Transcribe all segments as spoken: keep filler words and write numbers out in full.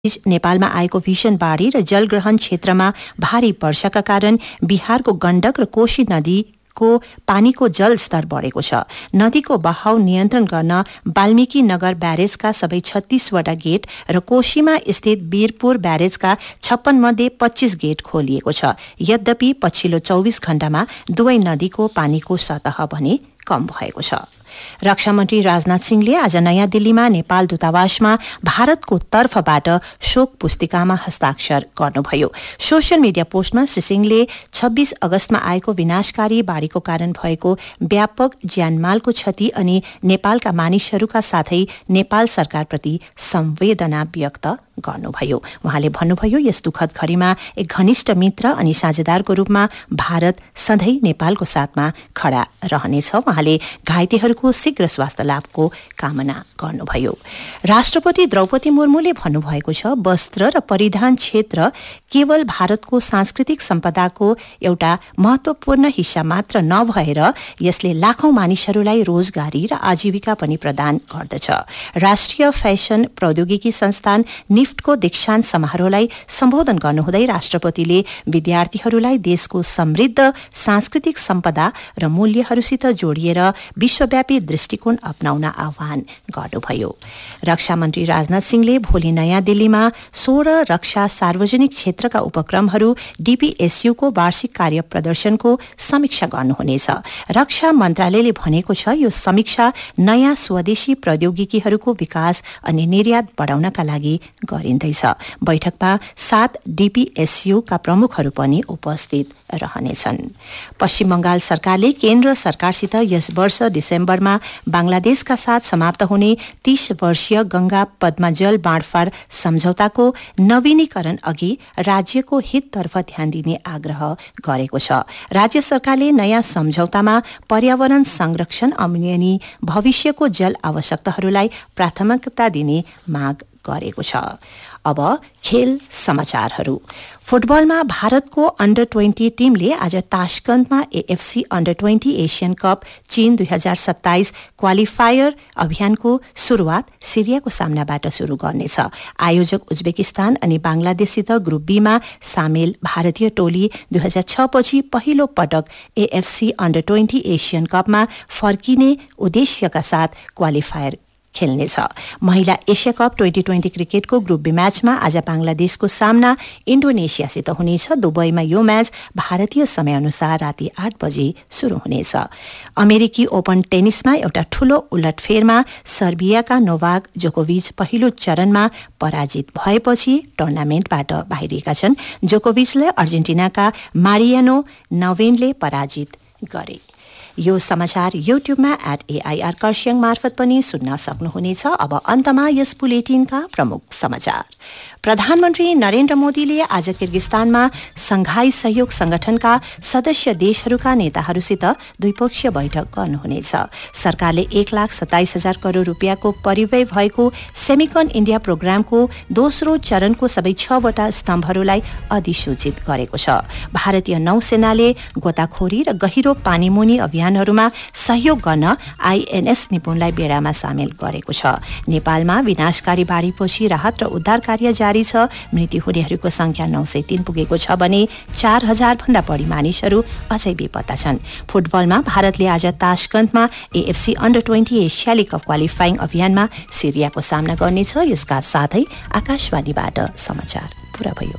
नेपालमा आएको भीषण बाढी र जलग्रहण क्षेत्रमा भारी वर्षाका कारण बिहारको गण्डक र कोशी नदीको पानीको जलस्तर बढेको छ। नदीको बहाव नियन्त्रण गर्न वाल्मीकि नगर ब्यारेजका सबै छत्तीसवटा गेट र कोशीमा स्थित वीरपुर ब्यारेजका छप्पन मध्ये पच्चीस गेट खोलिएको छ। यद्यपि पछिल्लो चौबीस घण्टामा दुवै नदीको पानीको सतह भने कम भएको छ। रक्षा मन्त्री राजनाथ सिंहले आज नयाँ दिल्लीमा नेपाल दूतावासमा भारतको तर्फबाट शोक पुस्तिकामा हस्ताक्षर गर्नुभयो। सोशल मिडिया पोस्टमा श्री सिंहले छब्बीस अगस्तमा आएको विनाशकारी बाढीको कारण भएको व्यापक ज्यानमालको क्षति अनि नेपालका मानिसहरूका साथै नेपाल सरकारप्रति संवेदना व्यक्त गर्नुभयो। उहाँले भन्नुभयो, यस दुखद घडीमा एक घनिष्ठ मित्र अनि साझेदारको रूपमा भारत सधैँ नेपालको साथमा खड़ा रहनेछ। उहाँले घाइतेहरूको शीघ्र स्वास्थ्य लाभको कामना गर्नुभयो। राष्ट्रपति द्रौपदी मुर्मुले भन्नुभएको छ, वस्त्र र परिधान क्षेत्र केवल भारतको सांस्कृतिक सम्पदाको एउटा महत्वपूर्ण हिस्सा मात्र नभएर यसले लाखौं मानिसहरूलाई रोजगारी र आजीविका पनि प्रदान गर्दछ। राष्ट्रिय फेसन प्रौद्योगिकी संस्थान निफ्टको दीक्षान्त समारोहलाई सम्बोधन गर्नुहुँदै राष्ट्रपतिले विद्यार्थीहरूलाई देशको समृद्ध सांस्कृतिक सम्पदा र मूल्यहरूसित जोडिएर विश्वव्यापी दृष्टिकोण अपनाउन आह्वान गर्नुभयो। रक्षा मन्त्री राजनाथ सिंहले भोलि नयाँ दिल्लीमा सोह्र रक्षा सार्वजनिक क्षेत्रका उपक्रमहरू डीपीएसयूको वार्षिक कार्य प्रदर्शनको समीक्षा गर्नुहुनेछ। रक्षा मन्त्रालयले भनेको छ, यो समीक्षा नयाँ स्वदेशी प्रौद्योगिकीहरूको विकास अनि निर्यात बढाउनका लागि गरिँदैछ। बैठकमा सात डीपीएसयूका प्रमुखहरू पनि उपस्थित रहनेछन्। पश्चिम बंगाल सरकारले केन्द्र सरकारसित यस वर्ष डिसेम्बरमा बांग्लादेशका साथ समाप्त हुने तीस वर्षीय गंगा पद्माजल बाँडफाँड सम्झौताको नवीनीकरण अघि राज्यको हिततर्फ ध्यान दिने आग्रह गरेको छ। राज्य सरकारले नयाँ सम्झौतामा पर्यावरण संरक्षण अनि भविष्यको जल आवश्यकताहरूलाई प्राथमिकता दिने माग गरेको छ। अब खेल समाचारहरू। फुटबलमा भारतको अन्डर ट्वेन्टी टीमले आज ताशकन्दमा AFC under twenty Asian cup चीन दुई हजार सत्ताइस क्वालिफायर अभियानको शुरूआत सिरियाको सामनाबाट शुरू गर्नेछ। आयोजक उज्बेकिस्तान अनि बांग्लादेशसित ग्रुप बीमा सामेल भारतीय टोली दुई हजार छ पछि पहिलो पटक एएफसी अन्डर ट्वेन्टी एसियन कपमा फर्किने उद्देश्यका साथ क्वालिफायर खेल्नेछ। महिला एसिया कप ट्वेन्टी ट्वेन्टी क्रिकेटको ग्रुप बी म्याचमा आज बांग्लादेशको सामना इन्डोनेसियासित हुनेछ। दुबईमा यो म्याच भारतीय समयअनुसार राति आठ बजे शुरू हुनेछ। अमेरिकी ओपन टेनिसमा एउटा ठूलो उलटफेरमा सर्बियाका नोभाक जोकोभिच पहिलो चरणमा पराजित भएपछि टुर्नामेन्टबाट बाहिरिएका छन्। जोकोभिचले अर्जेन्टिनाका मारियानो नवेनले पराजित गरे। यो समाचार युट्युबमा एट एआईआर कर्स्याङ मार्फत पनि सुन्न सक्नुहुनेछ। अब अन्तमा यस बुलेटिनका प्रमुख समाचार। प्रधानमन्त्री नरेन्द्र मोदीले आज किर्गिस्तानमा संघाई सहयोग संगठनका सदस्य देशहरूका नेताहरूसित द्विपक्षीय बैठक गर्नुहुनेछ। सरकारले एक लाख सत्ताइस हजार करोड़ रुपियाँको परिव्यय भएको सेमिकन इण्डिया प्रोग्रामको दोस्रो चरणको सबै छवटा स्तम्भहरूलाई अधिसूचित गरेको छ। भारतीय नौसेनाले गोताखोरी र गहिरो पानीमुनि अभियानहरूमा सहयोग गर्न आईएनएस निपुणलाई बेडामा सामेल गरेको छ। नेपालमा विनाशकारी बाढीपछि राहत र उद्धार कार्य जारी छ। मृत्यु हुनेहरूको संख्या नौ सय तीन पुगेको छ भने चार हजार भन्दा बढी मानिसहरू अझै बेपत्ता छन्। फुटबलमा भारतले आज ताशकन्दमा एएफसी अन्डर ट्वेन्टी एसियाली कप क्वालिफाइङ अभियानमा सिरियाको सामना गर्नेछ। यसका साथै आकाशवाणीबाट समाचार पूरा भयो।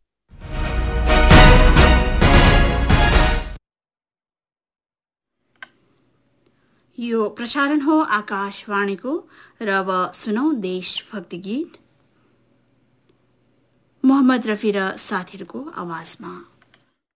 यो प्रसारण हो आकाशवाणीको र अब सुनौ देशभक्ति गीत मोहम्मद रफी र साथीहरूको आवाजमा।